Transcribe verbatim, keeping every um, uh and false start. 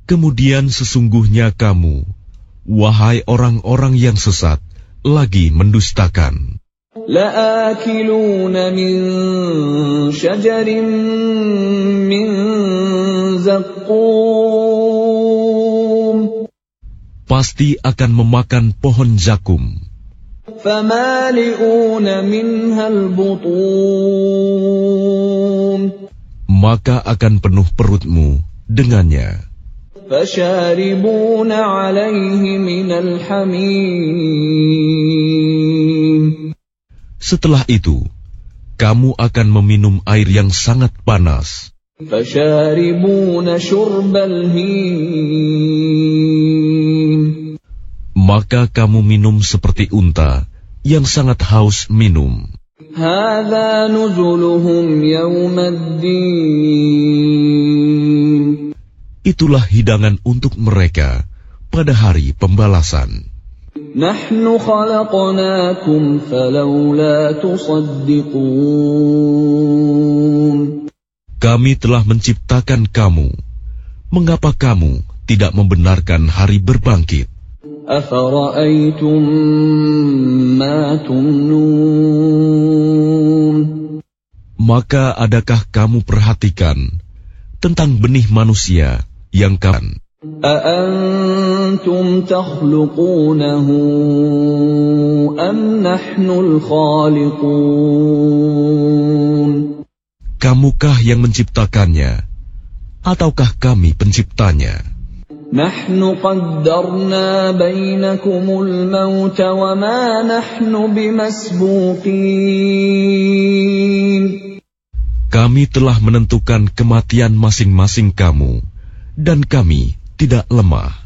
Kemudian sesungguhnya kamu, wahai orang-orang yang sesat, lagi mendustakan. لَآكِلُونَ مِنْ شَجَرٍ مِّنْ زَقُّومٍ Pasti akan memakan pohon zakum. فَمَالِئُونَ مِنْهَا الْبُطُونَ Maka akan penuh perutmu dengannya. فَشَارِبُونَ عَلَيْهِ مِنَ الْحَمِيمِ Setelah itu, kamu akan meminum air yang sangat panas. فَشَارِبُونَ شُرْبَ الْهِيمِ Maka kamu minum seperti unta yang sangat haus minum. هَذَا نُزُلُهُمْ يَوْمَ الدِّينِ Itulah hidangan untuk mereka pada hari pembalasan. نَحْنُ خَلَقْنَاكُمْ فَلَوْلَا تُصَدِّقُونَ Kami telah menciptakan kamu. Mengapa kamu tidak membenarkan hari berbangkit? أَفَرَأَيْتُمْ مَا تُمْنُونَ Maka adakah kamu perhatikan tentang benih manusia yang kamu? أَأَنْتُمْ تَخْلُقُونَهُ أَمْ نَحْنُ الْخَالِقُونَ Kamukah yang menciptakannya, ataukah kami penciptanya? نَحْنُ قَدَّرْنَا بَيْنَكُمُ الْمَوْتَ وَمَا نَحْنُ بِمَسْبُوقِينَ Kami telah menentukan kematian masing-masing kamu, dan kami tidak lemah.